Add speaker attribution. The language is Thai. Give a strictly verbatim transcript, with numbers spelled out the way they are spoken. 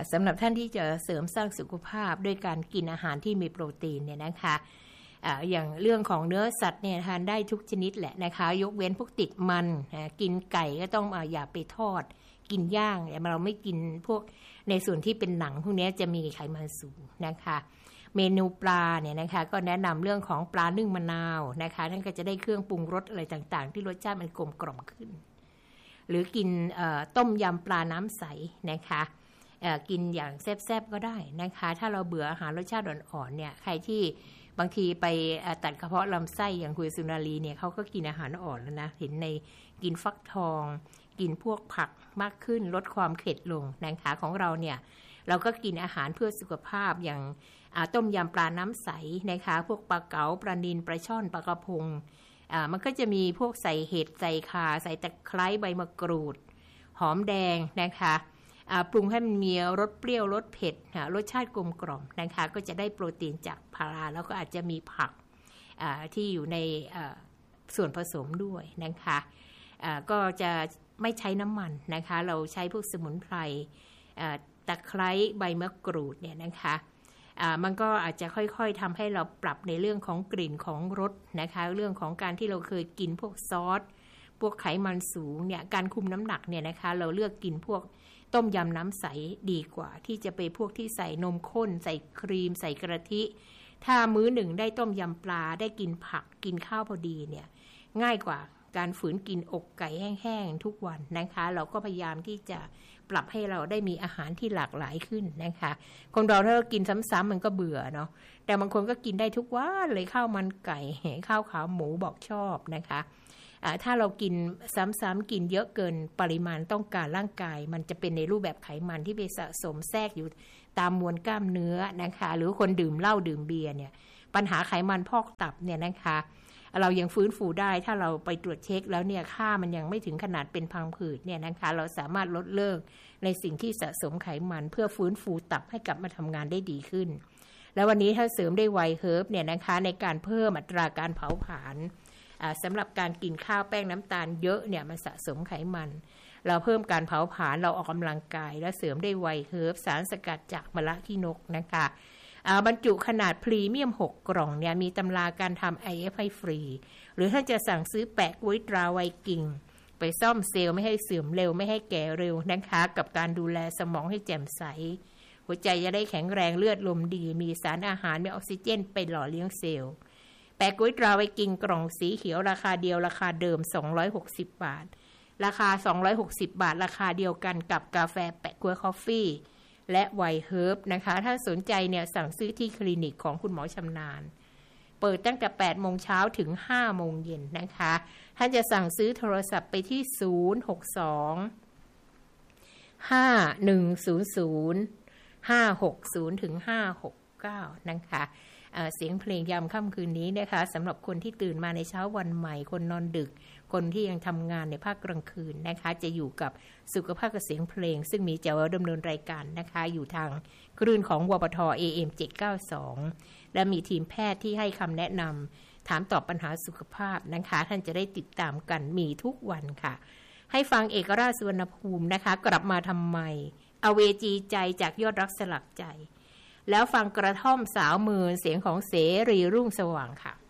Speaker 1: สำหรับท่านที่จะเสริมสร้างสุขภาพด้วยการกินอาหารที่มีโปรตีนเนี่ยนะคะอ่าอย่างเรื่องของเนื้อสัตว์เนี่ยทานได้ทุกชนิดแหละนะคะยกเว้นพวกติดมันกินไก่ก็ต้องอย่าไปทอดกินย่างแต่เราไม่กินพวกในส่วนที่เป็นหนังพวกนี้จะมีไขมันสูงนะคะเมนูปลาเนี่ยนะคะก็แนะนำเรื่องของปลานึ่งมะนาวนะคะท่านก็จะได้เครื่องปรุงรสอะไรต่างๆที่รสชาติมันกลมกล่อมขึ้นหรือกินต้มยำปลาน้ำใสนะคะกินอย่างแซ่บๆก็ได้นะคะถ้าเราเบื่ออาหารรสชาติอ่อนๆเนี่ยใครที่บางทีไปตัดกระเพาะลำไส้อย่างคุณสุนารีเนี่ยเขาก็กินอาหารอ่อนแล้วนะเห็นในกินฟักทองกินพวกผักมากขึ้นลดความเผ็ดลงนะคะของเราเนี่ยเราก็กินอาหารเพื่อสุขภาพอย่างต้มยำปลาน้ำใสนะคะพวกปลาเก๋าปลานิลปลาช่อนปลากระพงมันก็จะมีพวกใส่เห็ดใส่ข่าใส่ตะไคร้ใบมะกรูดหอมแดงนะคะปรุงให้มันมีรสเปรี้ยวรสเผ็ดรสชาติกลมกล่อมนะคะก็จะได้โปรตีนจากปลาแล้วก็อาจจะมีผักที่อยู่ในส่วนผสมด้วยนะคะก็จะไม่ใช้น้ำมันนะคะเราใช้พวกสมุนไพรตะไคร้ใบมะกรูดเนี่ยนะคะมันก็อาจจะค่อยๆทำให้เราปรับในเรื่องของกลิ่นของรสนะคะเรื่องของการที่เราเคยกินพวกซอสพวกไขมันสูงเนี่ยการคุมน้ำหนักเนี่ยนะคะเราเลือกกินพวกต้มยำน้ำใสดีกว่าที่จะไปพวกที่ใส่นมข้นใส่ครีมใส่กะทิถ้ามื้อหนึ่งได้ต้มยำปลาได้กินผักกินข้าวพอดีเนี่ยง่ายกว่าการฝืนกินอกไก่แห้งๆทุกวันนะคะเราก็พยายามที่จะปรับให้เราได้มีอาหารที่หลากหลายขึ้นนะคะคนเราถ้าเรากินซ้ำๆมันก็เบื่อเนาะแต่บางคนก็กินได้ทุกวันเลยข้าวมันไก่ข้าวขาหมูบอกชอบนะคะถ้าเรากินซ้ำๆกินเยอะเกินปริมาณต้องการร่างกายมันจะเป็นในรูปแบบไขมันที่ไปสะสมแทรกอยู่ตามมวลกล้ามเนื้อนะคะหรือคนดื่มเหล้าดื่มเบียร์เนี่ยปัญหาไขมันพอกตับเนี่ยนะคะเรายังฟื้นฟูได้ถ้าเราไปตรวจเช็คแล้วเนี่ยค่ามันยังไม่ถึงขนาดเป็นพังผืดเนี่ยนะคะเราสามารถลดเลิกในสิ่งที่สะสมไขมันเพื่อฟื้นฟูตับให้กลับมาทำงานได้ดีขึ้นแล้ววันนี้ถ้าเสริมได้ไวเฮิร์บเนี่ยนะคะในการเพิ่มอัตราการเผาผลาญสำหรับการกินข้าวแป้งน้ำตาลเยอะเนี่ยมันสะสมไขมันเราเพิ่มการเผาผลาญเราออกกำลังกายและเสริมได้ไวเฮิร์บสารสกัดจากมะระขี้นกนะคะบรรจุขนาดพรีเมียมหกกล่องเนี่ยมีตำราการทำ ไอ เอฟ ให้ฟรีหรือถ้าจะสั่งซื้อแปะกล้วยตราไวกิ่งไปซ่อมเซลล์ไม่ให้เสื่อมเร็วไม่ให้แก่เร็วนะคะกับการดูแลสมองให้แจ่มใสหัวใจจะได้แข็งแรงเลือดลมดีมีสารอาหารมีออกซิเจนไปหล่อเลี้ยงเซลล์แปะกล้วยตราไวกิ่งกล่องสีเขียวราคาเดียวราคาเดิมสองร้อยหกสิบบาทราคาสองร้อยหกสิบบาทราคาเดียวกันกับกาแฟแปะกล้วยคอฟฟี่และไวเฮิร์บนะคะถ้าสนใจเนี่ยสั่งซื้อที่คลินิกของคุณหมอชำนาญเปิดตั้งแต่ แปดโมงเช้าถึง ห้าโมงเย็นนะคะท่านจะสั่งซื้อโทรศัพท์ไปที่ศูนย์ หก สอง ห้า หนึ่ง ศูนย์ ศูนย์ ห้า หก ศูนย์ ถึง ห้า หก เก้านะคะเอ่อเสียงเพลงยามค่ำคืนนี้นะคะสำหรับคนที่ตื่นมาในเช้าวันใหม่คนนอนดึกคนที่ยังทำงานในภาคกลางคืนนะคะจะอยู่กับสุขภาพกับเสียงเพลงซึ่งมีเจ้าดำเนินรายการนะคะอยู่ทางคลื่นของวปท เอ เอ็ม เจ็ดเก้าสองและมีทีมแพทย์ที่ให้คำแนะนำถามตอบปัญหาสุขภาพนะคะท่านจะได้ติดตามกันมีทุกวันค่ะให้ฟังเอกราชสุวรรณภูมินะคะกลับมาทำไมอเวจีใจจากยอดรักสลักใจแล้วฟังกระท่อมสาวมือเสียงของเสรีรุ่งสว่างค่ะ